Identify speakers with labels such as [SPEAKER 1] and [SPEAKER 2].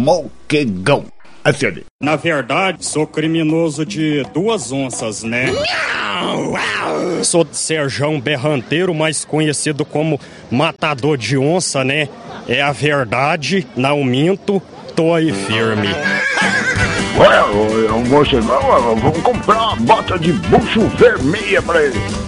[SPEAKER 1] Moquegão. Acende.
[SPEAKER 2] Na verdade, sou criminoso de 2 onças, né? Sou de Serjão Berranteiro, mais conhecido como Matador de Onça, né? É a verdade, não minto, tô aí firme.
[SPEAKER 1] Ué, eu vou chegar, vamos comprar uma bota de bucho vermelha pra ele.